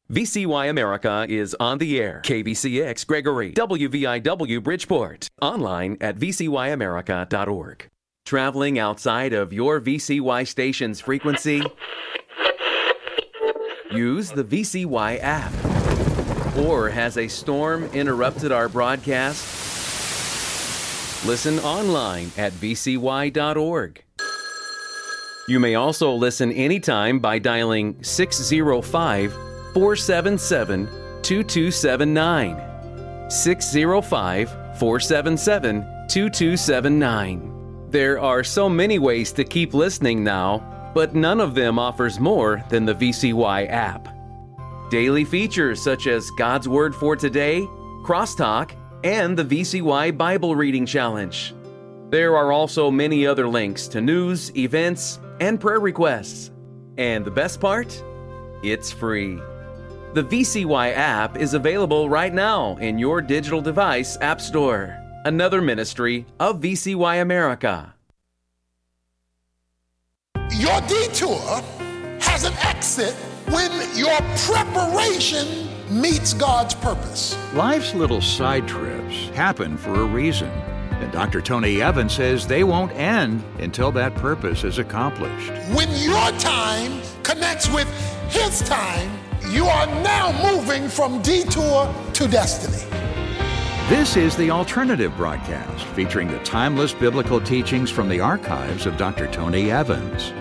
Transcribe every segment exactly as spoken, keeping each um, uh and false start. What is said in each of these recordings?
V C Y America is on the air. K V C X Gregory, W V I W Bridgeport. Online at v c y america dot org. Traveling outside of your V C Y station's frequency? Use the V C Y app. Or has a storm interrupted our broadcast? Listen online at v c y dot org. You may also listen anytime by dialing six oh five, four seven seven, two two seven nine. six oh five, four seven seven, two two seven nine. There are so many ways to keep listening now, but none of them offers more than the V C Y app. Daily features such as God's Word for Today, Crosstalk, and the V C Y Bible Reading Challenge. There are also many other links to news, events, and prayer requests. And the best part? It's free. The V C Y app is available right now in your digital device app store. Another ministry of V C Y America. Your detour has an exit when your preparation meets God's purpose. Life's little side trips happen for a reason. And Doctor Tony Evans says they won't end until that purpose is accomplished. When your time connects with His time, you are now moving from detour to destiny. This is the Alternative Broadcast, featuring the timeless biblical teachings from the archives of Doctor Tony Evans.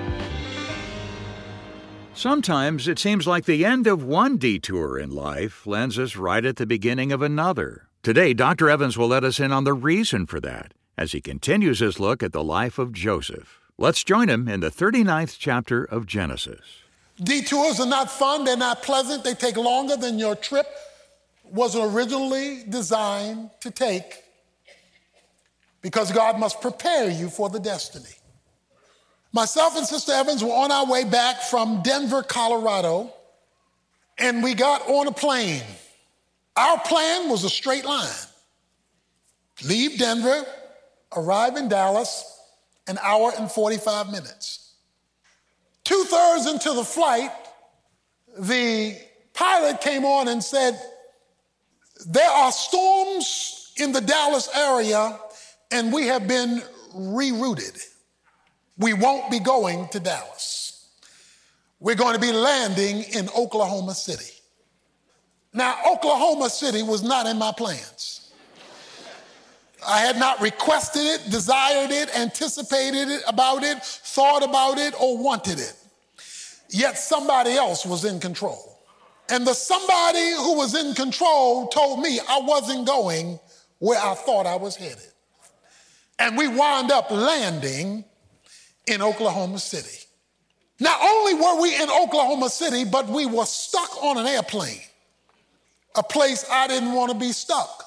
Sometimes it seems like the end of one detour in life lands us right at the beginning of another. Today, Doctor Evans will let us in on the reason for that as he continues his look at the life of Joseph. Let's join him in the thirty-ninth chapter of Genesis. Detours are not fun, they're not pleasant, they take longer than your trip was originally designed to take, because God must prepare you for the destiny. Myself and Sister Evans were on our way back from Denver, Colorado, and we got on a plane. Our plan was a straight line. Leave Denver, arrive in Dallas, an hour and forty-five minutes. Two-thirds into the flight, the pilot came on and said, there are storms in the Dallas area, and we have been rerouted. We won't be going to Dallas. We're going to be landing in Oklahoma City. Now, Oklahoma City was not in my plans. I had not requested it, desired it, anticipated it, about it, thought about it, or wanted it. Yet somebody else was in control. And the somebody who was in control told me I wasn't going where I thought I was headed. And we wound up landing in Oklahoma City. Not only were we in Oklahoma City, but we were stuck on an airplane, a place I didn't want to be stuck.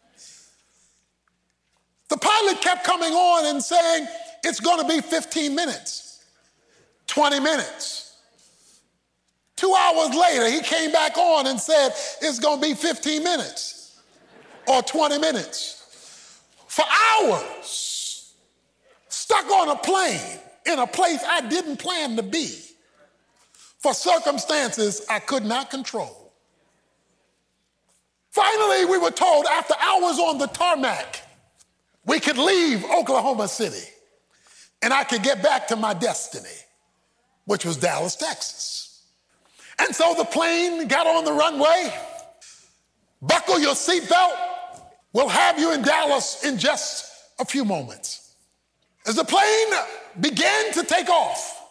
The pilot kept coming on and saying, it's going to be fifteen minutes, twenty minutes. Two hours later, he came back on and said, it's going to be fifteen minutes or twenty minutes. For hours, stuck on a plane in a place I didn't plan to be, for circumstances I could not control. Finally, we were told after hours on the tarmac, we could leave Oklahoma City and I could get back to my destiny, which was Dallas, Texas. And so the plane got on the runway. Buckle your seatbelt. We'll have you in Dallas in just a few moments. As the plane began to take off,